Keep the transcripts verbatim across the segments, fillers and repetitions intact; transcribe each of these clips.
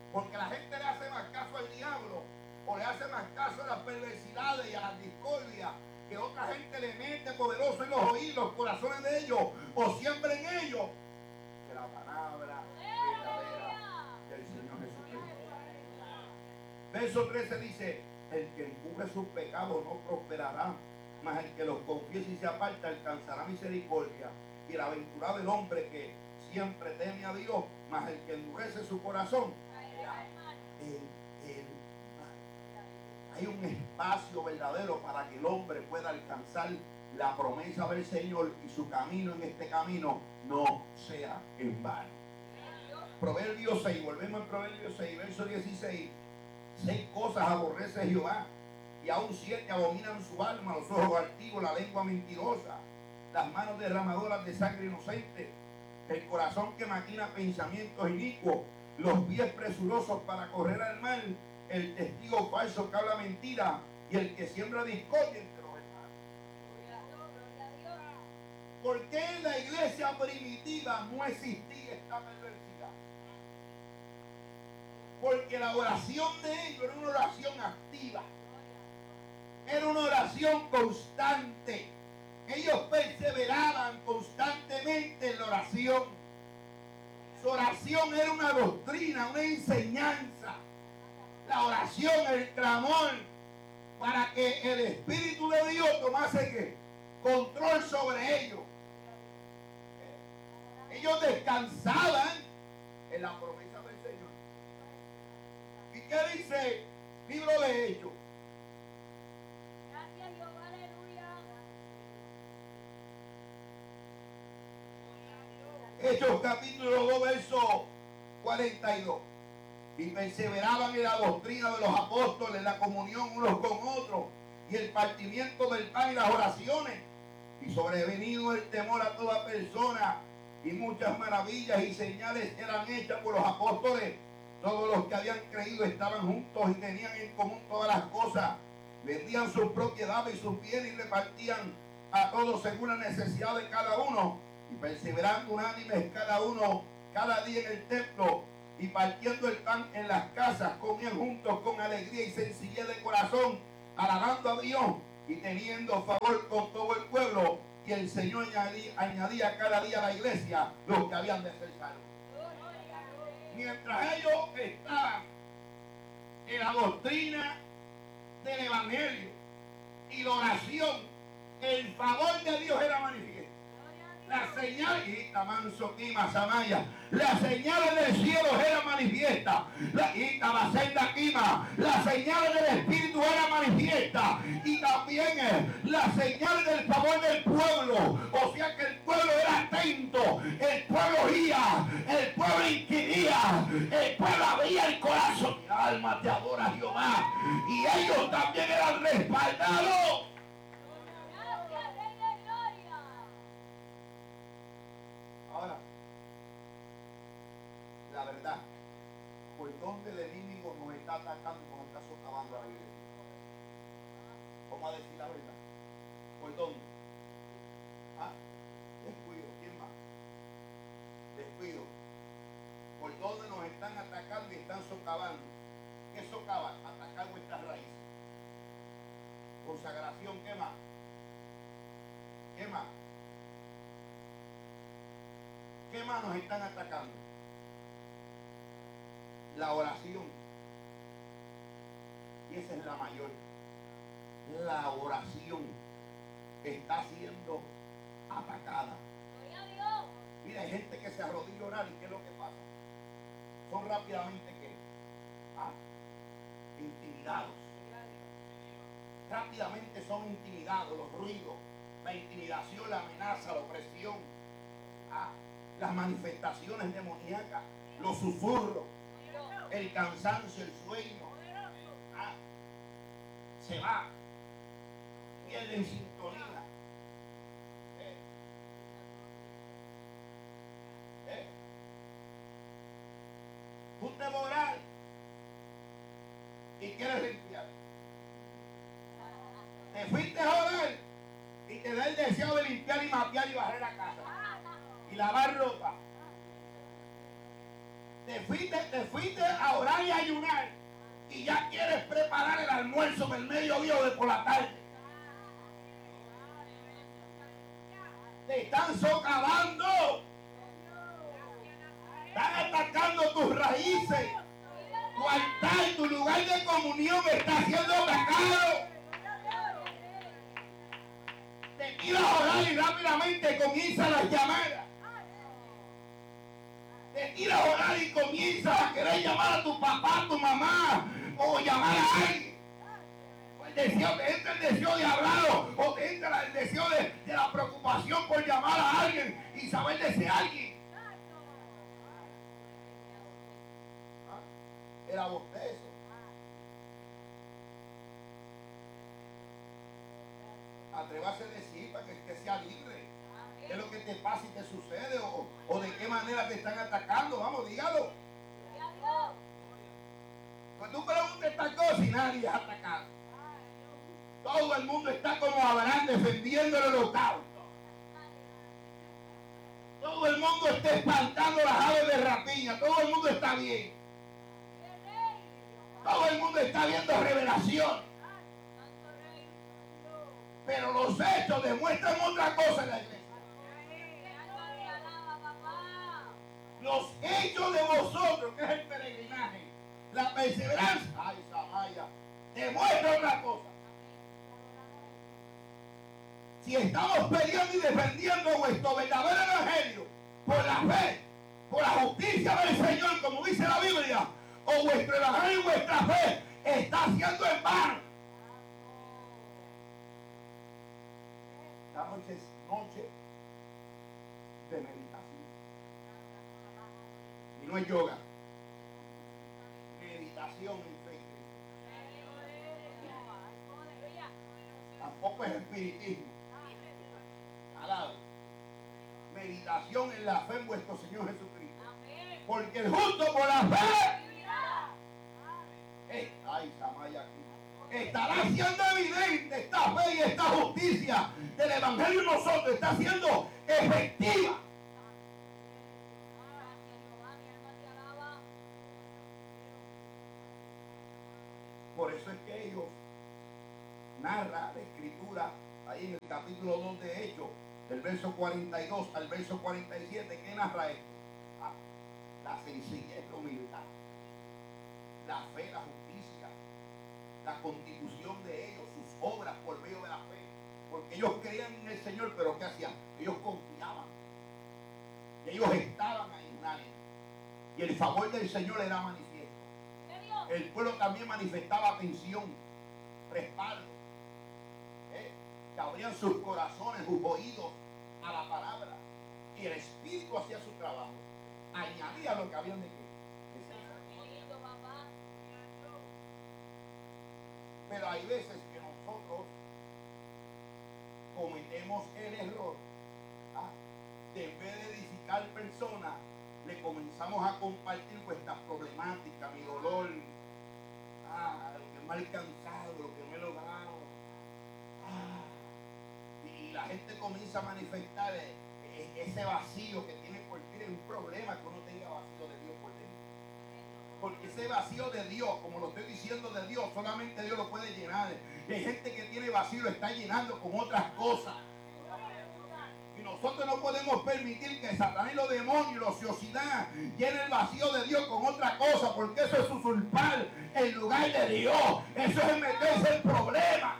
Porque la gente le hace más caso al diablo, o le hace más caso a las perversidades y a las discordias que otra gente le mete poderoso en los oídos, los corazones de ellos, o siembra en ellos, que la palabra verdadera del Señor Jesucristo. Verso trece dice: el que encubre sus pecados no prosperará, mas el que los confiese y se aparta alcanzará misericordia. Y la aventura del hombre que siempre teme a Dios, mas el que endurece su corazón, el, el mal. Hay un espacio verdadero para que el hombre pueda alcanzar la promesa del Señor y su camino en este camino no sea en vano. Proverbios seis, volvemos al Proverbios seis, verso dieciséis. Seis cosas aborrece Jehová, y aún siete abominan su alma: los ojos altivos, la lengua mentirosa, las manos derramadoras de sangre inocente, el corazón que maquina pensamientos inicuos, los pies presurosos para correr al mal, el testigo falso que habla mentira, y el que siembra discordia entre los hermanos. ¿Por qué en la iglesia primitiva no existía esta perversidad? Porque la oración de ellos era una oración activa, era una oración constante. Ellos perseveraban constantemente en la oración. Su oración era una doctrina, una enseñanza. La oración, el clamor, para que el Espíritu de Dios tomase ¿qué? Control sobre ellos. Ellos descansaban en la promesa del Señor. ¿Y qué dice el libro de Hechos? Gracias, Jehová, aleluya. Hechos capítulo dos, verso cuarenta y dos. Y perseveraban en la doctrina de los apóstoles, en la comunión unos con otros, y el partimiento del pan y las oraciones. Y sobrevenido el temor a toda persona, y muchas maravillas y señales eran hechas por los apóstoles. Todos los que habían creído estaban juntos y tenían en común todas las cosas. Vendían sus propiedades y sus bienes y repartían a todos según la necesidad de cada uno. Y perseverando unánimes cada uno, cada día en el templo, y partiendo el pan en las casas, comían juntos con alegría y sencillez de corazón, alabando a Dios y teniendo favor con todo el pueblo. Y el Señor añadía, añadía cada día a la iglesia los que habían de ser salvos. Mientras ellos estaban en la doctrina del Evangelio y la oración, el favor de Dios era manifiesto. La señal, y manso quima samaya, las señales del cielo eran manifiestas. La la senda quima, las señales del Espíritu eran manifiestas. Y también eh, las señales del favor del pueblo. O sea que el pueblo era atento, el pueblo oía, el pueblo inquiría, el pueblo abría el corazón. Mi alma te adora, Jehová. Y ellos también eran respaldados. Ahora, la verdad, ¿por dónde el enemigo nos está atacando, nos está socavando a la iglesia? Vamos a decir la verdad. ¿Por dónde? ¿Ah? Descuido. ¿Quién más? Descuido. ¿Por dónde nos están atacando y están socavando? ¿Qué socavan? Atacar nuestras raíces. Consagración, ¿qué más? ¿Qué más? ¿Qué más nos están atacando? La oración. Y esa es la mayor. La oración está siendo atacada. Mira, hay gente que se arrodilla a orar, y ¿qué es lo que pasa? Son rápidamente ¿qué? Ah, intimidados. Rápidamente son intimidados los ruidos, la intimidación, la amenaza, la opresión. Ah, las manifestaciones demoníacas, los susurros, el cansancio, el sueño, ah, se va, pierden sintonía. Eh. Eh. Tú te vas a orar y quieres limpiar. Te fuiste a orar y te da el deseo de limpiar y mapear y barrer la casa y lavar ropa. Te fuiste, te fuiste a orar y a ayunar y ya quieres preparar el almuerzo del mediodía o de por la tarde. Te están socavando. Están atacando tus raíces. Tu altar, tu lugar de comunión está siendo atacado. Te tiras a orar y rápidamente comienzan las llamadas. Te tiras a orar y comienzas a querer llamar a tu papá, a tu mamá, o llamar a alguien. O el deseo, te entra el deseo de hablar, o te entra el deseo de, de la preocupación por llamar a alguien y saber de ese alguien. ¿Ah? Era bostezo. Atrévase a decir para que, que sea libre. ¿Qué es lo que te pasa y te sucede? O, o de qué manera te están atacando. Vamos, dígalo. Cuando tú preguntas estas cosas y nadie es atacado. Todo el mundo está como Abraham defendiendo el holocausto. Todo el mundo está espantando las aves de rapiña. Todo el mundo está bien. Todo el mundo está viendo revelación. Pero los hechos demuestran otra cosa en la iglesia. Los hechos de vosotros, que es el peregrinaje, la perseverancia, ay, Samaya, demuestra otra cosa. Si estamos peleando y defendiendo vuestro verdadero evangelio por la fe, por la justicia del Señor, como dice la Biblia, o vuestro evangelio y vuestra fe está siendo en vano. Esta noche es noche de meditación. Y no es yoga. Meditación en fe. Tampoco es espiritismo. Alado. Meditación en la fe en vuestro Señor Jesucristo. Porque el justo por la fe. Eh, ay, Samaya aquí. Estará siendo evidente esta fe y esta justicia del Evangelio en nosotros. Está siendo efectiva. Por eso es que ellos narra la escritura ahí en el capítulo dos de Hechos, del verso cuarenta y dos al verso cuarenta y siete. ¿Qué narra esto? Ah, la sencillez, la humildad, la fe, la justicia, la constitución de ellos, sus obras por medio de la fe. Porque ellos creían en el Señor, pero ¿qué hacían? Ellos confiaban. Ellos estaban ahí unánime. Y el favor del Señor era manifiesto. El pueblo también manifestaba atención, respaldo. ¿Eh? Que abrían sus corazones, sus oídos a la palabra. Y el Espíritu hacía su trabajo. Añadía lo que habían de que. Pero hay veces que nosotros cometemos el error, ¿ah? de en vez de edificar personas, le comenzamos a compartir nuestras problemáticas, mi dolor, ah, lo que me ha alcanzado, lo que me he logrado. Ah, y la gente comienza a manifestar ese vacío que tiene por dentro. Es un problema que uno tenga vacío de Dios por dentro. Porque ese vacío de Dios, como lo estoy diciendo de Dios, solamente Dios lo puede llenar. Y hay gente que tiene vacío y lo está llenando con otras cosas. Y nosotros no podemos permitir que Satanás y los demonios y la ociosidad llenen el vacío de Dios con otra cosa, porque eso es usurpar el lugar de Dios. Eso es meterse en problemas.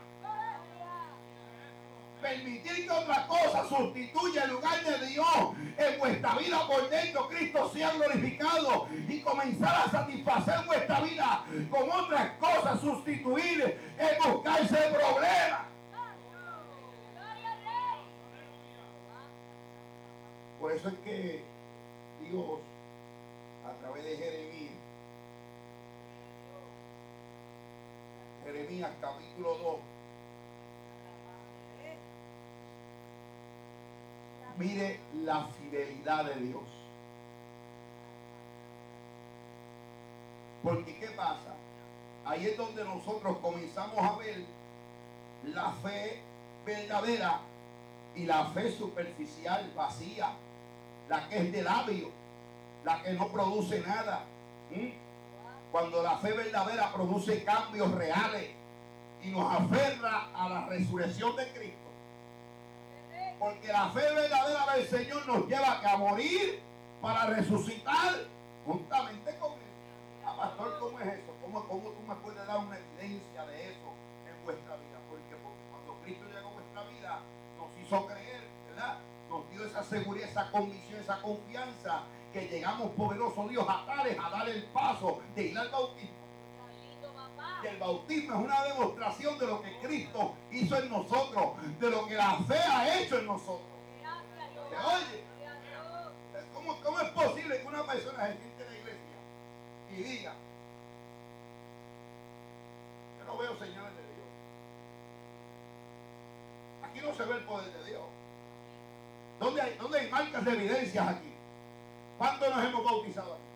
Permitir que otra cosa sustituya el lugar de Dios en vuestra vida por dentro, Cristo sea glorificado, y comenzar a satisfacer vuestra vida con otras cosas, sustituir en buscarse problemas. Por eso es que Dios, a través de Jeremías, Jeremías capítulo dos, mire la fidelidad de Dios. Porque ¿qué pasa? Ahí es donde nosotros comenzamos a ver la fe verdadera y la fe superficial, vacía, la que es de labio, la que no produce nada. ¿Mm? Cuando la fe verdadera produce cambios reales y nos aferra a la resurrección de Cristo. Porque la fe verdadera del Señor nos lleva a morir para resucitar juntamente con Él. Ah, pastor, ¿cómo es eso? ¿Cómo, ¿Cómo tú me puedes dar una evidencia de eso en vuestra vida? Porque, porque cuando Cristo llegó a vuestra vida, nos hizo creer, ¿verdad? Nos dio esa seguridad, esa convicción, esa confianza, que llegamos, poderoso Dios, a tales, a dar el paso de ir al bautismo. Y el bautismo es una demostración de lo que Cristo hizo en nosotros, de lo que la fe ha hecho en nosotros. ¿Se oye? ¿Cómo, cómo es posible que una persona se siente en la iglesia y diga: yo no veo señales de Dios? Aquí no se ve el poder de Dios. ¿Dónde hay, dónde hay marcas de evidencias aquí? ¿Cuántos nos hemos bautizado aquí?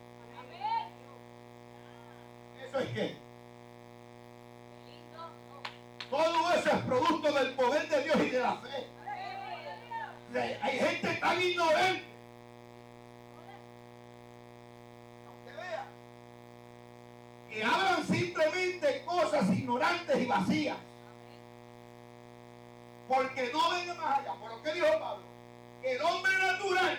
¿Eso es qué? Todo eso es producto del poder de Dios y de la fe. Hay gente tan ignorante. Aunque vea, que hablan simplemente cosas ignorantes y vacías. Porque no ven más allá. ¿Por qué dijo Pablo? Que el hombre natural,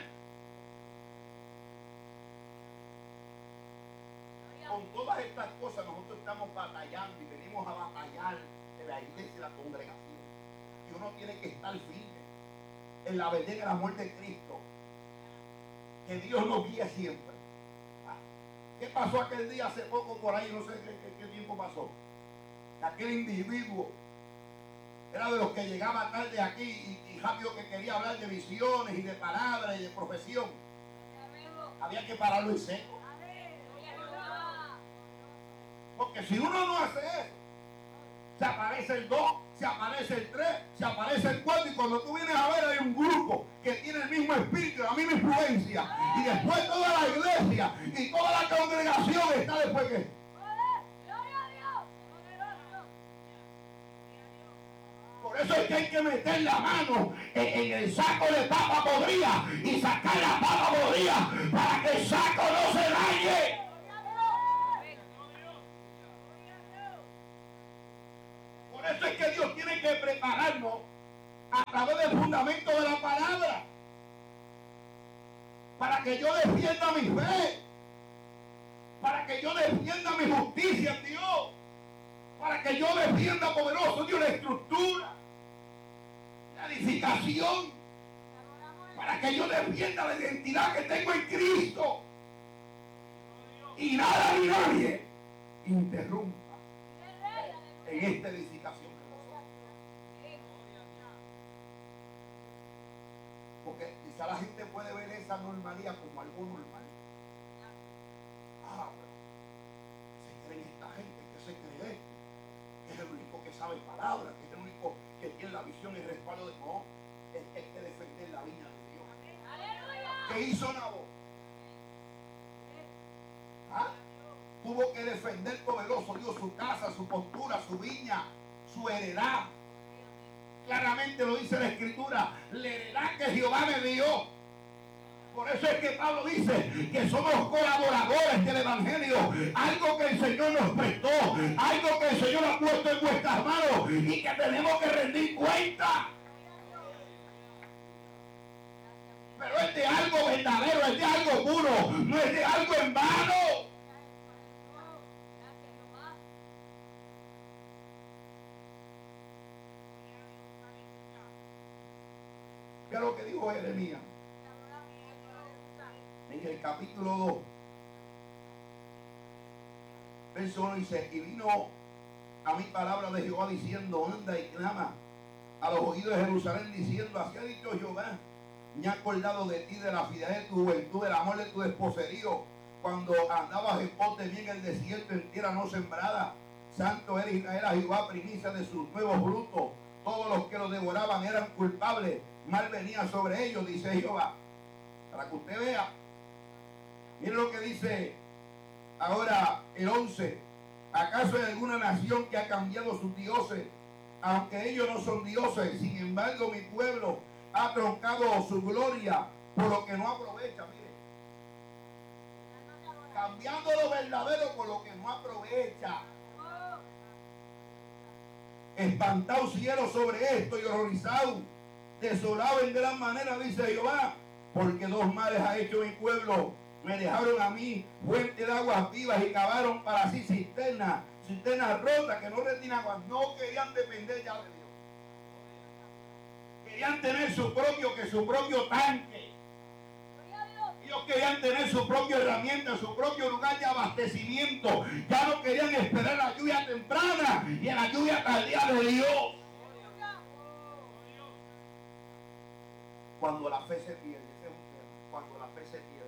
con todas estas cosas, nosotros estamos batallando y venimos a batallar de la iglesia y la congregación. Y uno tiene que estar firme en la verdad y en el amor de Cristo. Que Dios nos guíe siempre. ¿Qué pasó aquel día hace poco por ahí? No sé qué, qué, qué tiempo pasó. Aquel individuo era de los que llegaba tarde aquí y, y rápido que quería hablar de visiones y de palabras y de profesión. Había que pararlo en seco. Porque si uno no hace eso, se aparece el dos, se aparece el tres, se aparece el cuatro, y cuando tú vienes a ver hay un grupo que tiene el mismo espíritu, la misma influencia, y después toda la iglesia y toda la congregación está después que... Por eso es que hay que meter la mano en, en el saco de papa podrida y sacar la papa podrida para que el saco no se dañe. Por eso es que Dios tiene que prepararnos a través del fundamento de la palabra, para que yo defienda mi fe, para que yo defienda mi justicia en Dios, para que yo defienda, poderoso Dios, la estructura, la edificación, para que yo defienda la identidad que tengo en Cristo, y nada ni nadie interrumpa en esta edificación de nosotros. Porque quizá la gente puede ver esa normalidad como algo normal. Ah, pero se creen esta gente, que se cree esto, que es el único que sabe palabras, que es el único que tiene la visión y el respaldo de no, es que hay que defender la viña de Dios. ¿Qué hizo Nabot? ¿Ah? Tuvo que defender, poderoso Dios, su casa, su postura, su viña, su heredad. Claramente lo dice la Escritura, la heredad que Jehová me dio. Por eso es que Pablo dice que somos colaboradores del Evangelio, algo que el Señor nos prestó, algo que el Señor ha puesto en vuestras manos y que tenemos que rendir cuenta. Pero es de algo verdadero, es de algo puro, no es de algo en vano. ¿Qué es lo que dijo Jeremías? En el capítulo dos, verso uno dice: y vino a mi palabra de Jehová diciendo, anda y clama a los oídos de Jerusalén diciendo, así ha dicho Jehová, me ha acordado de ti, de la fidelidad de tu juventud, del amor de tu desposerío, cuando andabas en pos de mí en el desierto, en tierra no sembrada. Santo era Israel a Jehová, primicia de sus nuevos frutos. Todos los que los devoraban eran culpables, mal venía sobre ellos, dice Jehová. Para que usted vea, miren lo que dice ahora el once. ¿Acaso hay alguna nación que ha cambiado sus dioses? Aunque ellos no son dioses, sin embargo mi pueblo ha troncado su gloria, por lo que no aprovecha. Mire, Cambiando lo verdadero por lo que no aprovecha. Espantado cielo sobre esto y horrorizado, desolado en gran manera, dice Jehová, porque dos males ha hecho mi pueblo. Me dejaron a mí fuente de aguas vivas y cavaron para sí cisternas, cisternas rotas que no retienen agua. No querían depender ya de Dios. Querían tener su propio, que su propio tanque. Ellos querían tener su propia herramienta, su propio lugar de abastecimiento. Ya no querían esperar la lluvia temprana y en la lluvia tardía de Dios. Cuando la fe se pierde, ese es un tema. Cuando la fe se pierde.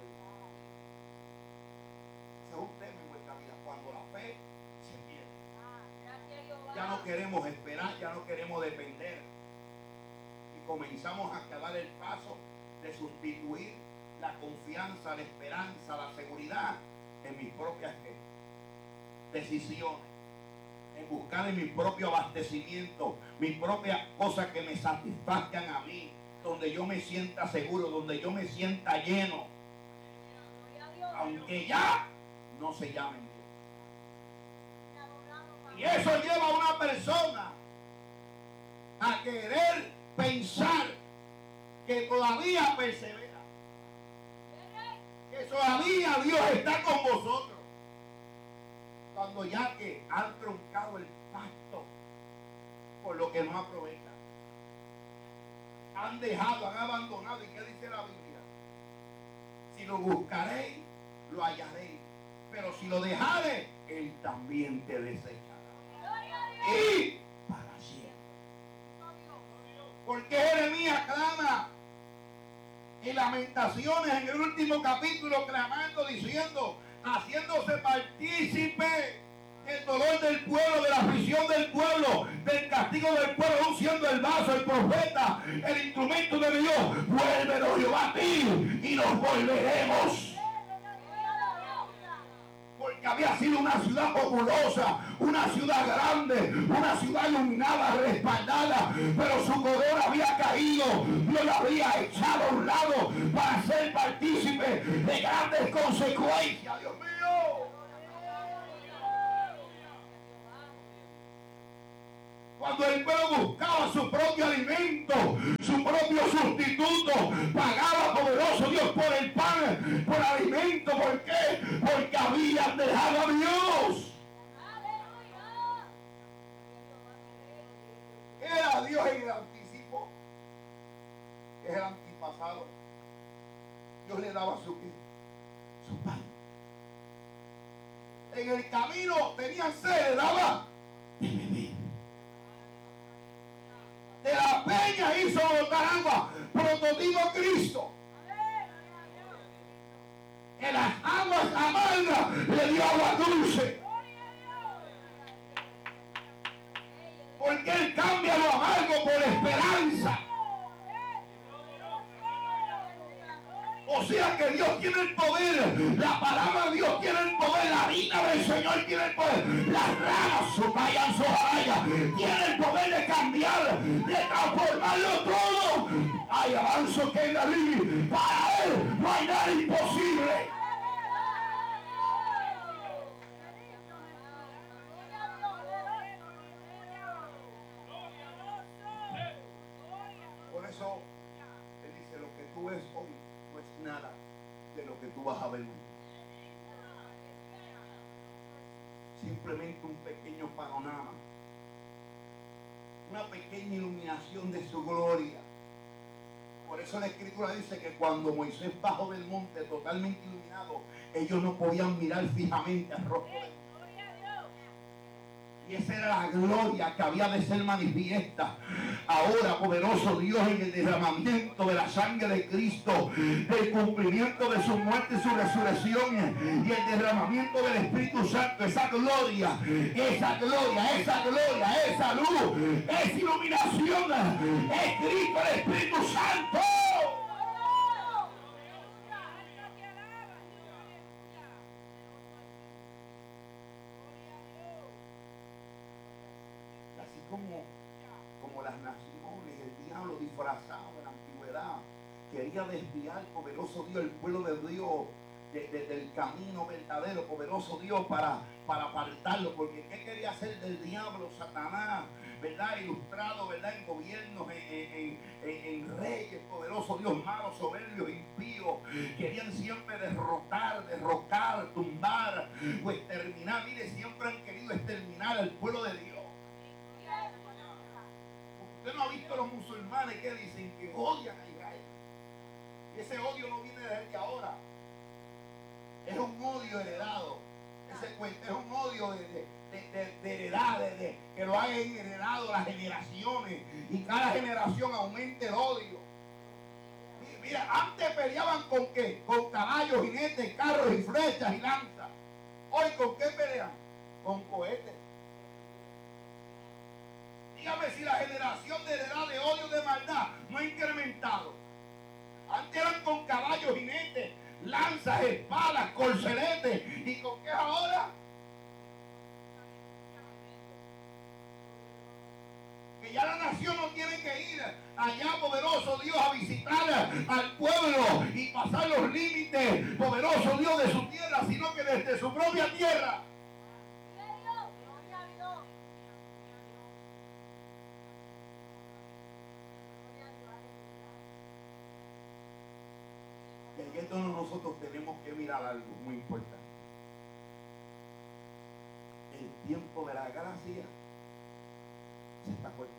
Ese es un tema en nuestra vida. Cuando la fe se pierde. Ya no queremos esperar, ya no queremos depender. Y comenzamos a dar el paso de sustituir la confianza, la esperanza, la seguridad en mis propias decisiones, en buscar en mi propio abastecimiento, mis propias cosas que me satisfazcan a mí, donde yo me sienta seguro, donde yo me sienta lleno, aunque ya no se llamen Dios. Y eso lleva a una persona a querer pensar que todavía persevera, que todavía Dios está con vosotros, cuando ya que han truncado el pacto por lo que no aprovechan, han dejado, han abandonado. ¿Y qué dice la Biblia? Si lo buscaréis, lo hallaréis, pero si lo dejares, Él también te desechará y para siempre. Porque Jeremías clama en Lamentaciones, en el último capítulo, clamando, diciendo, haciéndose partícipe del dolor del pueblo, de la aflicción del pueblo, del castigo del pueblo, aún siendo el vaso, el profeta, el instrumento de Dios. Vuélvenos, Jehová, a ti y nos volveremos. Porque había sido una ciudad populosa, una ciudad grande, una ciudad iluminada, respaldada, pero su corona había caído. Dios la había echado a un lado para ser partícipe de grandes consecuencias. Dios mío. Cuando el pueblo buscaba su propio alimento, su propio sustituto, pagaba poderoso Dios por el pan, por alimento. ¿Por qué? Porque habían dejado a Dios. Era Dios en el anticipo, es el antipasado. Dios le daba su, su pan. En el camino tenían sed, le daba de beber. De la peña hizo brotar agua, prototipo Cristo. En las aguas amargas le dio agua dulce. Porque Él cambia lo amargo por esperanza. O sea que Dios tiene el poder, la palabra de Dios tiene el poder, la harina del Señor tiene el poder, las ramas, su vayan, su araya, tiene el poder de cambiar, de transformarlo todo. Hay avanzo que en la Biblia, para Él no hay nada imposible. Por eso Él dice, lo que tú ves hoy no es nada de lo que tú vas a ver mañana. Simplemente un pequeño panorama, una pequeña iluminación de su gloria. Por eso la Escritura dice que cuando Moisés bajó del monte totalmente iluminado, ellos no podían mirar fijamente al rostro de Dios. Y esa era la gloria que había de ser manifiesta. Ahora, poderoso Dios, en el derramamiento de la sangre de Cristo, el cumplimiento de su muerte y su resurrección, y el derramamiento del Espíritu Santo, esa gloria, esa gloria, esa gloria, esa luz, esa iluminación, es Cristo, el Espíritu Santo. Como, como las naciones, el diablo disfrazado en la antigüedad quería desviar, poderoso Dios, el pueblo de Dios de, de, del camino verdadero, poderoso Dios, para, para apartarlo. Porque ¿qué quería hacer del diablo, Satanás? ¿Verdad? Ilustrado, ¿verdad? En gobiernos, en, en, en, en reyes, poderoso Dios, malos, soberbios, impíos. Querían siempre derrotar, derrocar, tumbar o exterminar. Mire, siempre han querido exterminar al pueblo de Dios. Usted no ha visto a los musulmanes que dicen que odian a Israel. Y ese odio no viene desde ahora. Es un odio heredado. Ese cuento es un odio de, de, de, de, de heredad, de, de, que lo han heredado las generaciones. Y cada generación aumenta el odio. Mira, antes peleaban con qué? Con caballos, jinetes, carros y flechas y lanzas. Hoy, ¿con qué pelean? Con cohetes. Dígame si la generación de heredad, de odio, de maldad no ha incrementado. Antes eran con caballos, jinetes, lanzas, espadas, corceletes. ¿Y con qué ahora? Que ya la nación no tiene que ir allá, poderoso Dios, a visitar al pueblo y pasar los límites, poderoso Dios, de su tierra, sino que desde su propia tierra. Y ahí es donde nosotros tenemos que mirar algo muy importante. El tiempo de la gracia se está cortando.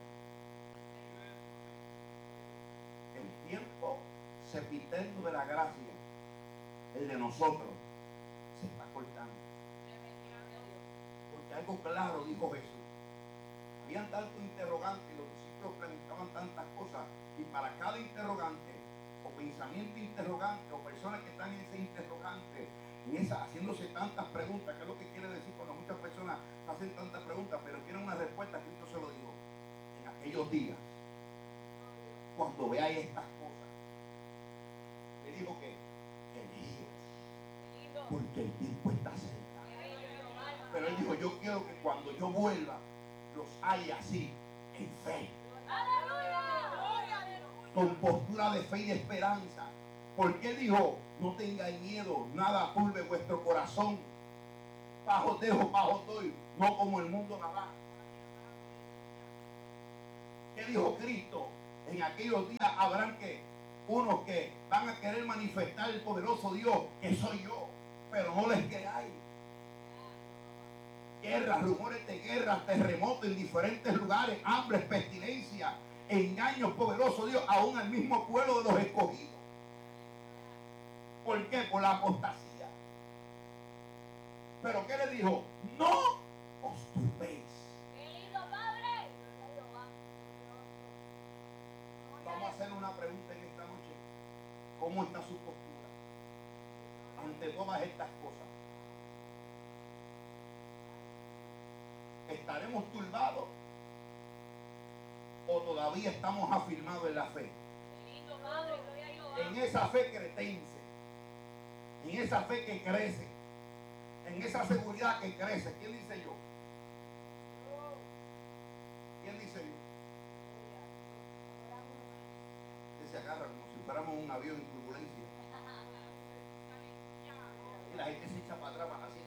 El tiempo sempiterno de la gracia, el de nosotros, se está cortando. Porque algo claro dijo Jesús. Habían tantos interrogantes y los discípulos preguntaban tantas cosas, y para cada interrogante o pensamiento interrogante o personas que están en ese interrogante, en esa, haciéndose tantas preguntas, que es lo que quiere decir cuando muchas personas hacen tantas preguntas pero quieren una respuesta. Cristo se lo dijo: en aquellos días, cuando veáis estas cosas, le dijo que elíos, porque el tiempo está cerca. Pero él dijo: yo quiero que cuando yo vuelva los haya así, en fe, con postura de fe y de esperanza. Porque él dijo: no tengáis miedo, nada turbe vuestro corazón, bajo dejo, bajo doy, no como el mundo la da. ¿Qué dijo Cristo? En aquellos días habrán que unos que van a querer manifestar el poderoso Dios, que soy yo, pero no les creáis. Guerras, rumores de guerras, terremotos en diferentes lugares, hambre, pestilencia, engaños, poderoso Dios, aún al mismo pueblo de los escogidos. ¿Por qué? Por la apostasía. ¿Pero qué le dijo? No os turbéis. Vamos a hacer una pregunta en esta noche. ¿Cómo está su postura ante todas estas cosas? ¿Estaremos turbados o todavía estamos afirmados en la fe? En esa fe cretense, en esa fe que crece, en esa seguridad que crece. ¿Quién dice yo? ¿Quién dice yo? Que se agarra como si fuéramos un avión en turbulencia y la gente se echa para atrás, así.